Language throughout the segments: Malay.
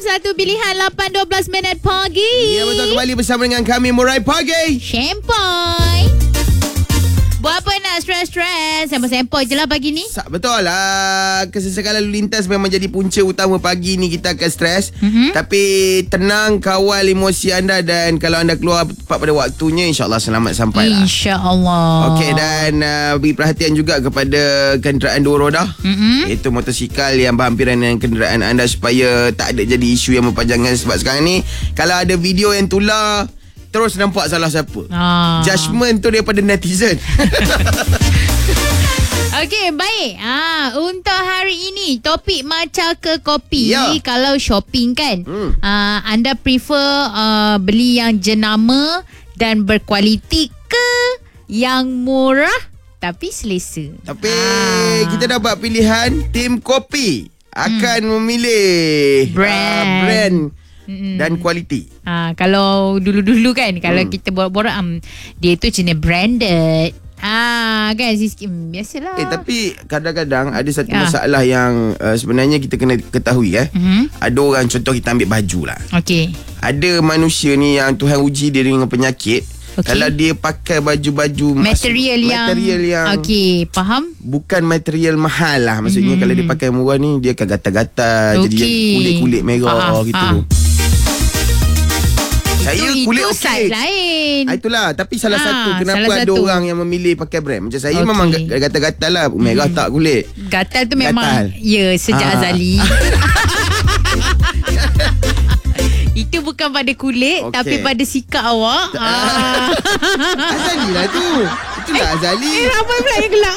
Satu pilihan 8.12 minit pagi. Ya, betul, kembali bersama dengan kami Murai Pagi. Sempoi. Buat apa nak stres-stres? Sempoi je lah pagi ni. Betul lah. Kesesakan lalu lintas memang jadi punca utama pagi ni kita akan stres. Tapi tenang, kawal emosi anda. Dan kalau anda keluar tepat pada waktunya, InsyaAllah selamat sampai lah. InsyaAllah. Okey, dan beri perhatian juga kepada kenderaan dua roda, iaitu motosikal yang berhampiran dengan kenderaan anda, supaya tak ada jadi isu yang berpanjangan. Sebab sekarang ni kalau ada video yang tular, terus nampak salah siapa. Judgement tu daripada netizen. Okey, baik. Untuk hari ini, topik macam ke kopi. Ya. Kalau shopping kan, anda prefer beli yang jenama dan berkualiti ke yang murah tapi selesa? Tapi kita dah buat pilihan, tim kopi akan memilih brand dan kualiti. Kalau dulu-dulu kan, kalau kita borak-borak, dia tu jenis branded. Kan biasalah. Tapi kadang-kadang ada satu masalah yang sebenarnya kita kena ketahui. Ada orang, contoh kita ambil baju lah. Okey. Ada manusia ni yang Tuhan uji dia dengan penyakit. Kalau dia pakai baju-baju material yang okey, faham? Bukan material mahal lah. Maksudnya kalau dia pakai murah ni, dia akan gatal-gatal, jadi kulit-kulit merah gitu. Saya kulit okey. Lain. Itulah. Tapi salah satu kenapa ada orang yang memilih pakai brand. Macam saya memang gatal-gatal lah. Merah tak kulit. Gatal tu memang sejak azali. Itu bukan pada kulit, tapi pada sikap awak. Azali lah tu. Itulah Azali. Apa pula yang gelap?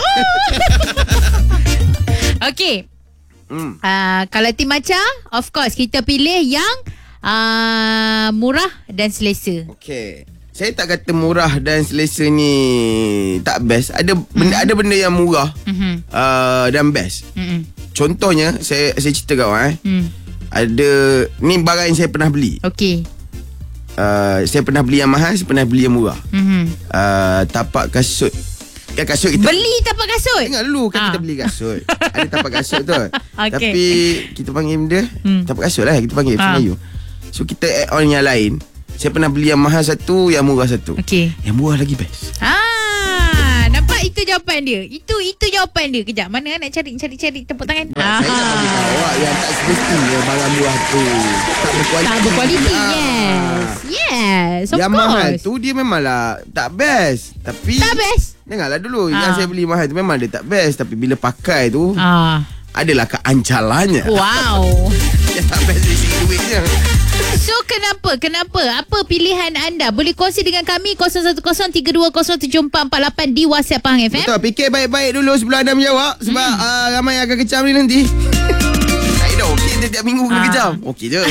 Okey. Kalau tim macam, of course kita pilih yang murah dan selesa. Okey. Saya tak kata murah dan selesa ni tak best. Ada benda yang murah dan best. Contohnya saya cerita kau ada ni barang yang saya pernah beli. Okey. Saya pernah beli yang mahal, saya pernah beli yang murah. Tapak kasut. Kasut kita beli tapak kasut. Dengar dulu kan, kita beli kasut. Ada tapak kasut tu. Tapi kita panggil benda tapak kasut lah, kita panggil Melayu. So kita add on yang lain. Saya pernah beli yang mahal satu, yang murah satu. Yang murah lagi best. Nampak itu jawapan dia. Itu jawapan dia. Kejap, mana nak cari tepuk tangan. Saya nak bagi tahu awak yang tak semestinya barang murah tu tak berkualiti. Yes, of yang course. Mahal tu dia memanglah tak best. Tapi tak best. Dengarlah dulu, yang saya beli mahal tu memang dia tak best. Tapi bila pakai tu adalah keancalannya. Wow. Dia tak best dari segi duitnya. So kenapa? Apa pilihan anda? Boleh kongsi dengan kami 0103207448 di WhatsApp Pahang FM. Betul, fikir baik-baik dulu sebelum anda menjawab. Sebab ramai yang akan kecam ni nanti. Saya dah okey setiap minggu kena kecam. Okey je.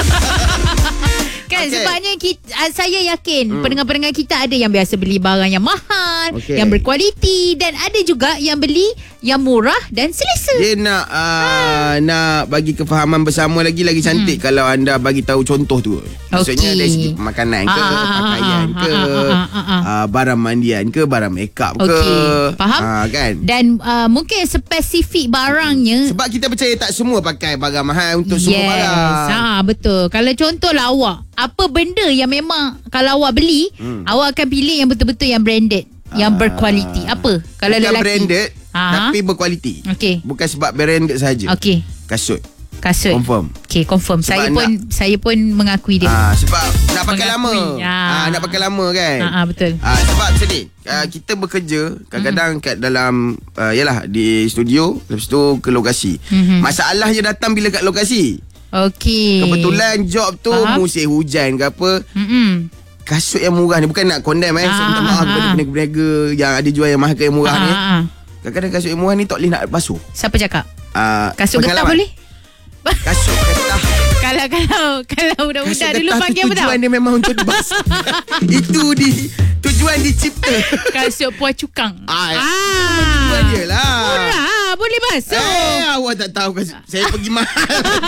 Kan sebabnya saya yakin pendengar-pendengar kita ada yang biasa beli barang yang mahal, yang berkualiti, dan ada juga yang beli yang murah dan selesa. Dia nak bagi kefahaman bersama lagi cantik kalau anda bagi tahu contoh tu. Maksudnya dari segi makanan ke, pakaian ke, barang mandian ke, barang makeup ke. Faham? Kan? Dan mungkin spesifik barangnya. Sebab kita percaya tak semua pakai barang mahal untuk semua barang. Betul. Kalau contohlah awak, apa benda yang memang kalau awak beli, awak akan pilih yang betul-betul yang branded, yang berkualiti. Apa? Kalau bukan lelaki branded tapi berkualiti. Bukan sebab branded saja. Kasut. Confirm. Confirm. Saya pun mengakui dia. Sebab nak pakai lama. Nak pakai lama kan. Betul. Sebab sedih. Kita bekerja kadang-kadang kat dalam yalah di studio, lepas tu ke lokasi. Masalahnya datang bila kat lokasi. Kebetulan job tu musim hujan ke apa. Kasut yang murah ni, bukan nak condemn saya minta maaf kepada peniaga-peniaga yang ada jual yang mahal ke yang murah ni. Kadang-kadang kasut yang murah ni tak boleh nak basuh. Siapa cakap? Kasut getah boleh? Kasut getah. Kalau budak-budak dulu panggil apa tau? Tujuan dia memang untuk dibasuh. Itu tujuan dicipta. Kasut puas cukang. Tujuan dia lah. Murah, boleh basuh. Awak tak tahu kasut. Saya pergi mahal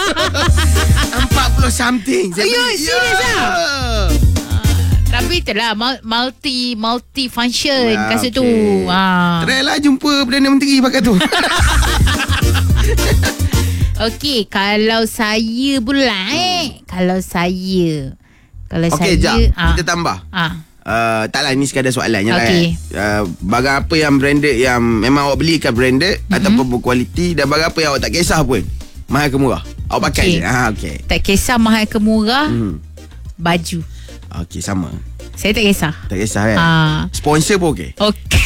40 something. Serius lah? Tapi itulah multi function kasut tu. Try lah jumpa Perdana Menteri pakai tu. Okey, kalau saya pula Kalau saya Okey, jap. Kita tambah. Taklah, ni sekadar soalan je lah. Barang apa yang branded, yang memang awak beli kan branded ataupun berkualiti, dan barang apa yang awak tak kisah pun, mahal ke murah, awak pakai je. Okay. Tak kisah mahal ke murah. Baju. Okey, sama. Saya tak kisah. Tak kisah kan? Sponsor pun okey. Okey.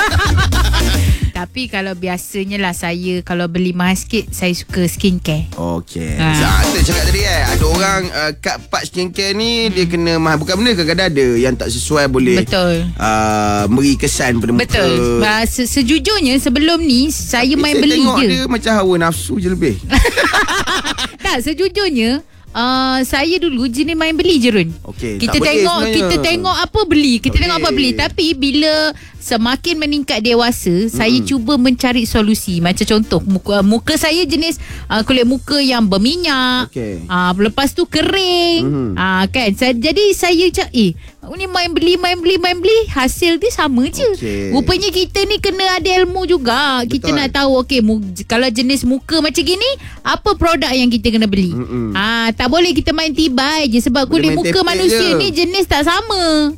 Tapi kalau biasanya lah, saya kalau beli mahal sikit, saya suka skincare. Okey. Saya cakap tadi ada orang cut part skincare ni dia kena mahal. Bukan benda, kadang-kadang ada yang tak sesuai, boleh beri kesan pada muka. Betul. Sejujurnya sebelum ni saya main beli je. Saya tengok dia macam hawa nafsu je lebih. Tak, sejujurnya saya dulu jenis main beli je, Run. Kita tengok apa beli. Tengok apa beli. Tapi bila semakin meningkat dewasa, saya cuba mencari solusi. Macam contoh, muka saya jenis kulit muka yang berminyak. Lepas tu kering. Kan. Jadi saya cakap, ni main beli, hasil dia sama je. Rupanya kita ni kena ada ilmu juga. Kita nak tahu, kalau jenis muka macam gini, apa produk yang kita kena beli. Tak boleh kita main tibai je, sebab kulit muka manusia ni jenis tak sama.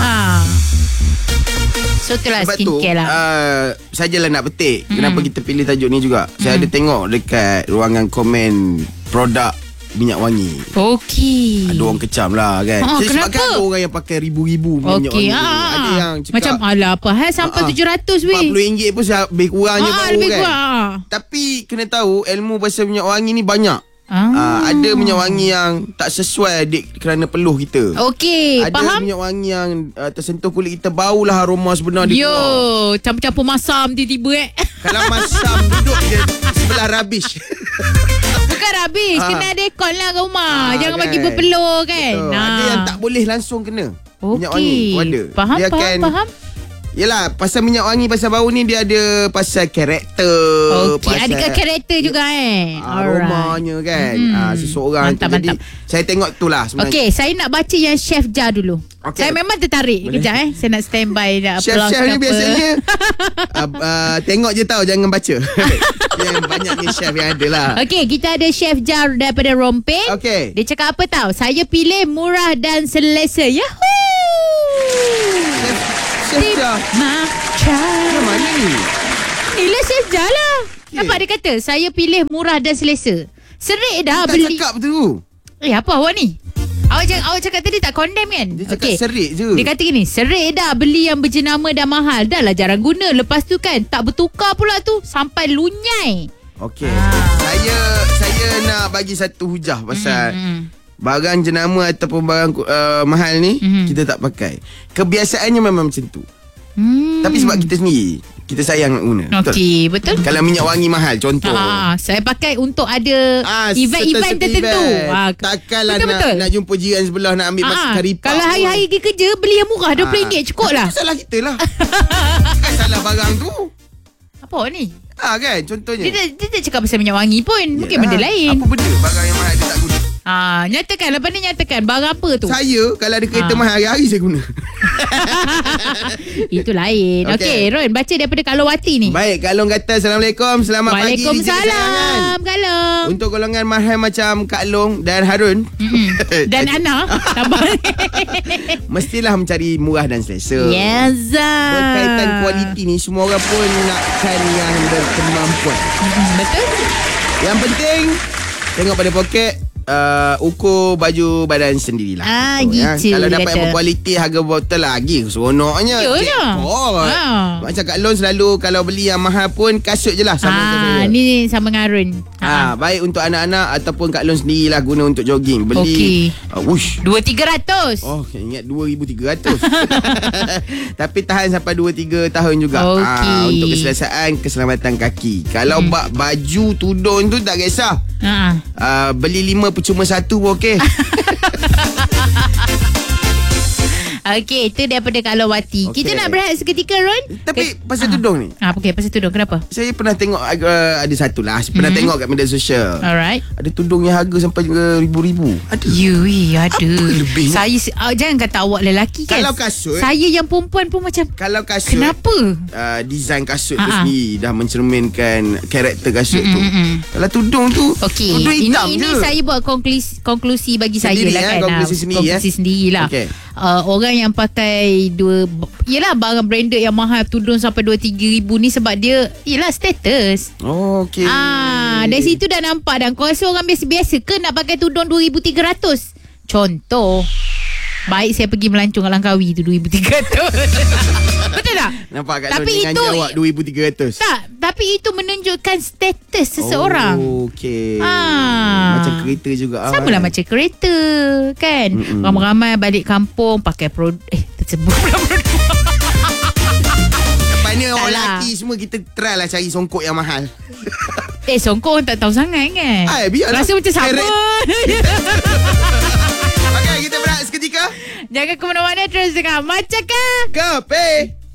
So itulah skincare lah. Sajalah nak petik kenapa kita pilih tajuk ni juga. Saya ada tengok dekat ruangan komen produk minyak wangi. Okey. Ada orang kecam lah kan. Sebab kan ada orang yang pakai ribu-ribu minyak wangi. Ada yang cakap macam alah apa sampai 700 weh. RM40 pun lebih kurangnya baru lebih kan. Tapi kena tahu ilmu pasal minyak wangi ni banyak. Ada minyak wangi yang tak sesuai kerana peluh kita. Okey, faham. Ada minyak wangi yang tersentuh kulit kita, baulah aroma sebenar dia. Campur-campur masam tiba-tiba Kalau masam duduk je sebelah rubbish. Bukan rubbish, kena ada aircon lah kat rumah. Jangan kan bagi berpeluh kan. Ada yang tak boleh langsung kena minyak wangi. Faham. Yelah, pasal minyak wangi, pasal bau ni dia ada pasal karakter. Ada karakter juga aromanya kan. Seseorang. Mantap. Saya tengok tu lah sebenarnya. Saya nak baca yang Chef Jar dulu. Saya memang tertarik. Kejap Saya nak standby. Chef ni biasanya tengok je tahu, jangan baca. Yang banyak ni chef yang ada lah. Kita ada Chef Jar daripada Rompeng. Dia cakap apa tahu? Saya pilih murah dan selesa. Yahoo! Chef Jar macam mana ni? Inilah Chef Jar lah. Nampak dia kata, saya pilih murah dan selesa. Serik dah beli. Tak cakap tu. Apa awak ni? Awak cakap tadi tak condemn kan? Dia cakap serik je. Dia kata gini, serik dah beli yang berjenama dan mahal. Dah lah jarang guna. Lepas tu kan tak bertukar pula tu, sampai lunyai. Saya nak bagi satu hujah pasal barang jenama ataupun barang mahal ni kita tak pakai. Kebiasaannya memang macam tu. Tapi sebab kita sendiri, kita sayang nak guna. Betul. Kalau minyak wangi mahal, contoh saya pakai untuk ada event tertentu. Takkanlah nak jumpa jiran sebelah, nak ambil makan karipap. Kalau hari-hari pergi kerja, beli yang murah RM20 cukup lah. Salah kita lah. Bukan salah barang tu. Apa ni? Kan contohnya Dia tak cakap pasal minyak wangi pun. Mungkin benda lain. Apa benda barang yang mahal dia tak guna? Nyatakan, lepas ni nyatakan barang apa tu? Saya kalau ada kereta mahal, hari-hari saya guna. Itu lain. Okey, Ron, baca daripada Kalowati ni. Baik, Kalong kata Assalamualaikum, selamat pagi. Waalaikumsalam, Kalong. Untuk golongan mahal macam Kak Long dan Harun dan Ana, mestilah mencari murah dan selesa. Berkaitan kualiti ni, semua orang pun nakkan yang berkemampuan. Betul. Yang penting tengok pada poket, ukur baju badan sendirilah. Gitu. Kalau dapat yang berkualiti, harga botol lagi seronoknya. Macam Kak Lon selalu kalau beli yang mahal pun kasut je lah sama macam saya. Ni sama dengan Arun. Baik untuk anak-anak ataupun Kak Lon sendirilah guna untuk jogging. Beli 2,300. Ingat 2,300. Tapi tahan sampai 2-3 tahun juga. Untuk keselamatan kaki. Kalau baju tudung tu tak kisah. Beli 5 percuma 1 pun okey. Okey, itu daripada Kak Alawati. Kita nak berehat seketika, Ron. Tapi pasal tudung ni. Okey, pasal tudung. Kenapa? Saya pernah tengok ada satu lah. Saya pernah tengok kat media sosial. Alright. Ada tudung yang harga sampai ribu-ribu. Ada. Ada. Apa lebihnya? Saya jangan kata awak lelaki kan. Kalau kasut, saya yang perempuan pun macam. Kalau kasut, kenapa? Design kasut tu sendiri dah mencerminkan karakter kasut tu. Kalau tudung tu, tudung hitam ini saya buat konklusi bagi sendiri, saya lah kan. Konklusi sendirilah. Okay. Orang yang pakai yelah barang branded yang mahal, tudung sampai 2-3 ribu ni sebab dia yelah status. Okey. Dari situ dah nampak. Dan kau rasa orang biasa-biasa ke nak pakai tudung 2,300? Contoh, baik saya pergi melancong kat Langkawi tu 2,300. Betul tak? Nampak kat tapi itu jawab 2,300. Tak, tapi itu menunjukkan status seseorang. Okey. Macam kereta juga. Sama lah macam kereta kan. Ramai-ramai balik kampung pakai tersebut produk. Lepas ni orang lelaki semua kita try lah cari songkok yang mahal. Songkok tak tahu sangat kan. Biarlah. Rasa macam sama. Okay, kita berehat seketika. Jangan ke mana-mana, terus dengar Macam Kah Kepe.